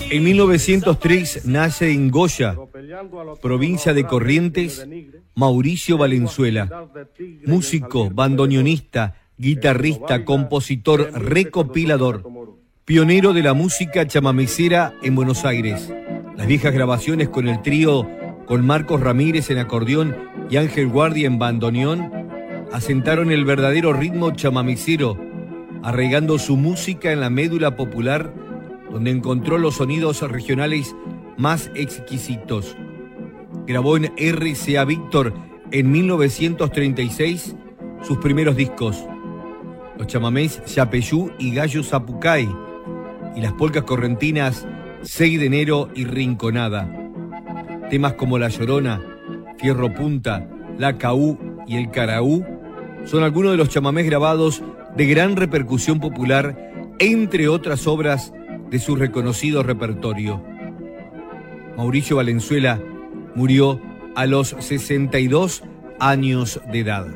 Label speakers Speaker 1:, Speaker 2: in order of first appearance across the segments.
Speaker 1: En 1903 nace en Goya, provincia de Corrientes, Mauricio Valenzuela, músico, bandoneonista, guitarrista, compositor, recopilador, pionero de la música chamamecera en Buenos Aires. Las viejas grabaciones con el trío con Marcos Ramírez en acordeón y Ángel Guardia en bandoneón asentaron el verdadero ritmo chamamecero, arraigando su música en la médula popular, donde encontró los sonidos regionales más exquisitos. Grabó en RCA Víctor en 1936 sus primeros discos, los chamamés Yapeyú y Gallo Zapucay, y las polcas correntinas 6 de enero y Rinconada. Temas como La Llorona, Fierro Punta, La Caú y El Caraú son algunos de los chamamés grabados de gran repercusión popular, entre otras obras de su reconocido repertorio. Mauricio Valenzuela murió a los 62 años de edad.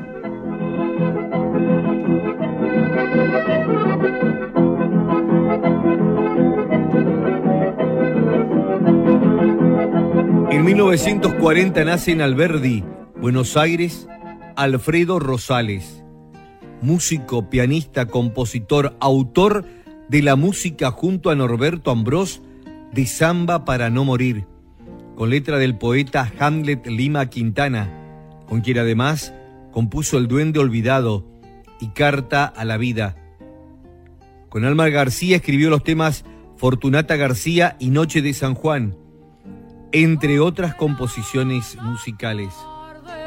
Speaker 1: En 1940 nace en Alberdi, Buenos Aires, Alfredo Rosales, músico, pianista, compositor, autor de la música junto a Norberto Ambrós de Samba para no morir, con letra del poeta Hamlet Lima Quintana, con quien además compuso El Duende Olvidado y Carta a la Vida. Con Alma García escribió los temas Fortunata García y Noche de San Juan, entre otras composiciones musicales.